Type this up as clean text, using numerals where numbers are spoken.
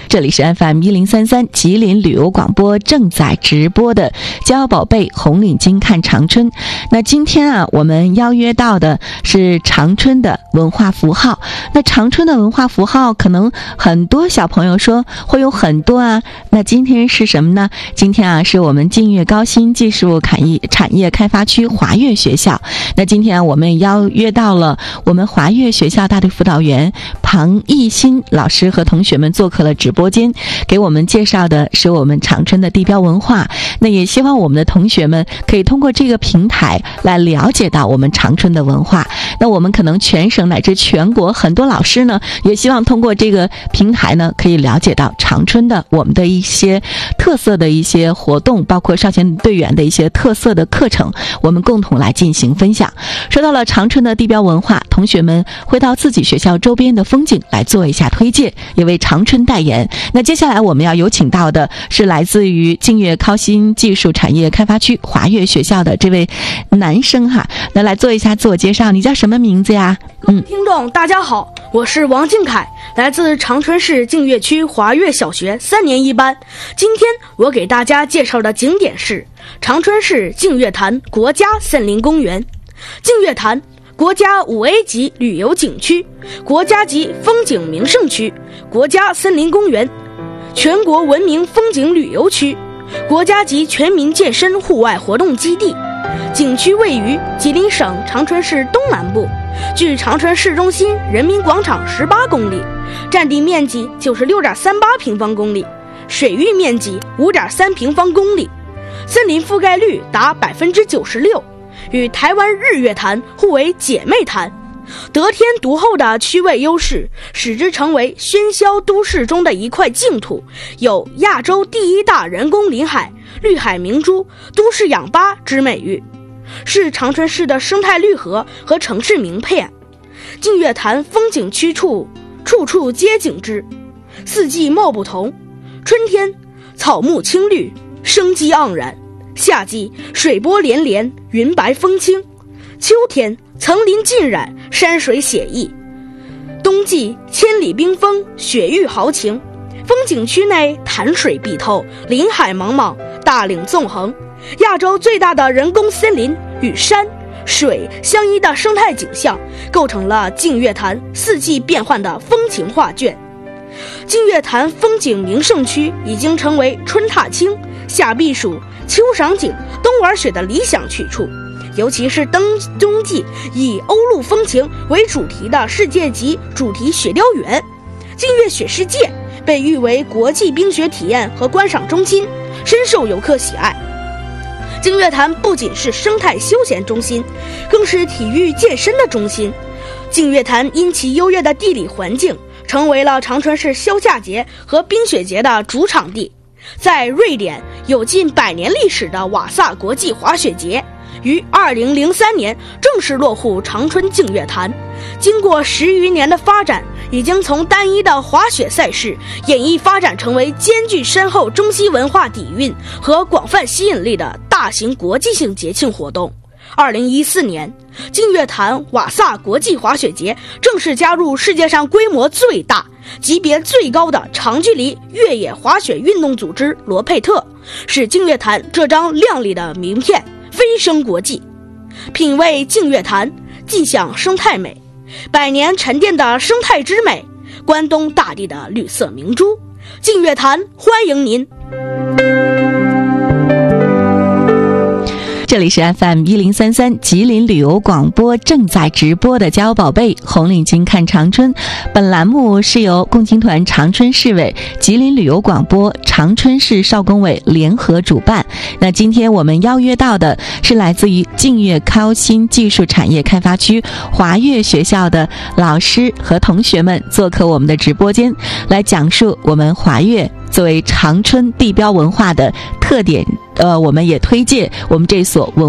这里是 FM1033 吉林旅游广播正在直播的骄傲宝贝红领巾看长春。那今天啊，我们邀约到的是长春的文化符号。那长春的文化符号可能很多小朋友说会有很多啊，那今天是什么呢？今天啊，是我们净月高新技术产业开发区华悦学校。那今天我们邀约到了我们华悦学校大队辅导员庞艺新老师和同学们做客了直播间，给我们介绍的是我们长春的地标文化。那也希望我们的同学们可以通过这个平台来了解到我们长春的文化。那我们可能全省乃至全国很多老师呢，也希望通过这个平台呢，可以了解到长春的我们的一些特色的一些活动，包括少先队员的一些特色的课程，我们共同来进行分享。说到了长春的地标文化，同学们会到自己学校周边的风景来做一下推介，也为长春代言。那接下来我们要有请到的是来自于净月高新技术产业开发区华悦学校的这位男生哈，那来做一下自我介绍，你叫什么名字呀？ 听众大家好，我是王敬凯，来自长春市净月区华悦小学3年1班。今天我给大家介绍的景点是长春市净月潭国家森林公园。净月潭国家5A 级旅游景区，国家级风景名胜区，国家森林公园，全国闻名风景旅游区，国家级全民健身户外活动基地。景区位于吉林省长春市东南部，距长春市中心人民广场18公里，占地面积96.38平方公里，水域面积5.3平方公里，森林覆盖率达96%，与台湾日月潭互为姐妹潭。得天独厚的区位优势，使之成为喧嚣都市中的一块净土，有亚洲第1大人工临海、绿海明珠、都市氧吧之美誉，是长春市的生态绿河和城市名片。净月潭风景区处处皆景之，四季貌不同。春天草木青绿，生机盎然；夏季水波连连，云白风轻；秋天层林尽染，山水写意；冬季千里冰封，雪域豪情。风景区内潭水碧透，林海茫茫，大岭纵横，亚洲最大的人工森林与山水相依的生态景象，构成了净月潭四季变换的风情画卷。净月潭风景名胜区已经成为春踏青、夏避暑、秋赏景、冬玩雪的理想去处。尤其是冬季以欧陆风情为主题的世界级主题雪雕园，净月雪世界被誉为国际冰雪体验和观赏中心，深受游客喜爱。净月潭不仅是生态休闲中心，更是体育健身的中心。净月潭因其优越的地理环境，成为了长春市消夏节和冰雪节的主场地。在瑞典有近100年历史的瓦萨国际滑雪节，于2003年正式落户长春净月潭。经过10余年的发展，已经从单一的滑雪赛事演绎发展成为兼具深厚中西文化底蕴和广泛吸引力的大型国际性节庆活动。2014年，净月潭瓦萨国际滑雪节正式加入世界上规模最大、级别最高的长距离越野滑雪运动组织罗佩特，使净月潭这张亮丽的名片飞升国际。品味净月潭，尽享生态美，100年沉淀的生态之美，关东大地的绿色明珠。净月潭欢迎您。 这里是 FM1033 吉林旅游广播正在直播的骄傲宝贝红领巾看长春。本栏目是由共青团长春市委、吉林旅游广播、长春市少工委联合主办。那今天我们邀约到的是来自于净月高新技术产业开发区华悦学校的老师和同学们做客我们的直播间，来讲述我们华悦作为长春地标文化的特点。我们也推介我们这所文